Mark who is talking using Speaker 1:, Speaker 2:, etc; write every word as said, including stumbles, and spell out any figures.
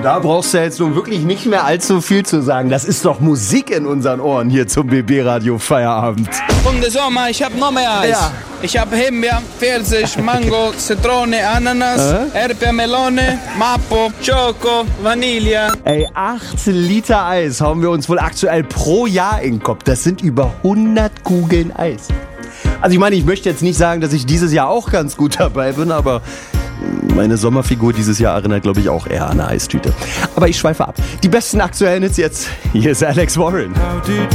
Speaker 1: Da brauchst du jetzt nun wirklich nicht mehr allzu viel zu sagen. Das ist doch Musik in unseren Ohren hier zum B B-Radio Feierabend.
Speaker 2: Und der Sommer, ich hab noch mehr Eis. Ja. Ich hab Himbeer, Pfirsich, Mango, Zitrone, Ananas, äh? Erdbeer, Melone, Mapo, Choco, Vanille.
Speaker 1: Ey, acht Liter Eis hauen wir uns wohl aktuell pro Jahr in den Kopf. Das sind über hundert Kugeln Eis. Also ich meine, ich möchte jetzt nicht sagen, dass ich dieses Jahr auch ganz gut dabei bin, aber meine Sommerfigur dieses Jahr erinnert, glaube ich, auch eher an eine Eistüte. Aber ich schweife ab. Die besten aktuellen Hits jetzt. Hier ist Alex Warren.
Speaker 3: How did